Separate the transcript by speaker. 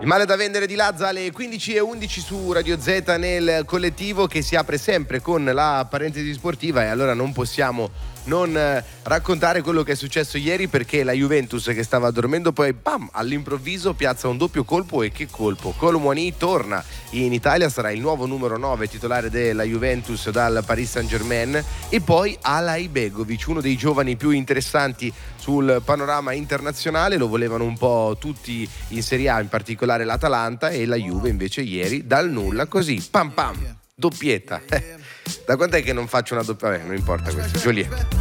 Speaker 1: Il male da vendere di Lazza alle 15:11 su Radio Z nel collettivo, che si apre sempre con la parentesi sportiva, e allora non possiamo non raccontare quello che è successo ieri, perché la Juventus, che stava dormendo, poi bam, all'improvviso piazza un doppio colpo. E che colpo! Kolo Muani torna in Italia, sarà il nuovo numero 9 titolare della Juventus dal Paris Saint-Germain. E poi Alay Begovic, uno dei giovani più interessanti sul panorama internazionale, lo volevano un po' tutti in Serie A, in particolare l'Atalanta, e la Juve invece ieri dal nulla, così pam pam, doppietta. Da quant'è che non faccio una doppia? Non importa questo, Joliet.